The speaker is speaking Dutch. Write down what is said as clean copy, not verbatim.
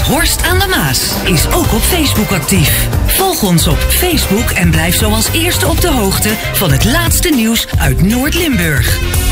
Horst aan de Maas is ook op Facebook actief. Volg ons op Facebook en blijf zo als eerste op de hoogte van het laatste nieuws uit Noord-Limburg.